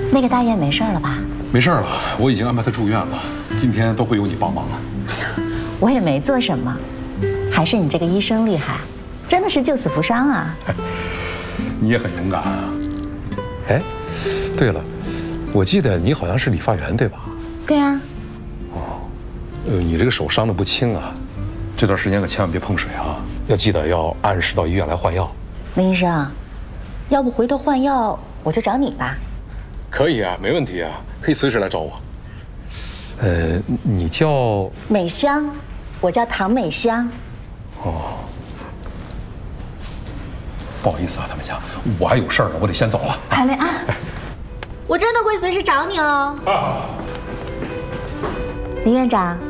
那个大雁没事了吧？ 没事了，我已经安排他住院了，今天都会有你帮忙了。 我也没做什么，还是你这个医生厉害，真的是救死扶伤啊！ 你也很勇敢啊。哎，对了，我记得你好像是理发员对吧？ 对啊。 你这个手伤得不轻啊，这段时间可千万别碰水啊，要记得要按时到医院来换药。 林医生，要不回头换药我就找你吧。 可以啊，没问题啊，可以随时来找我。你叫美香，我叫唐美香。 哦，不好意思啊，唐美香，我还有事儿呢，我得先走了。 海雷啊，我真的会随时找你哦。林院长。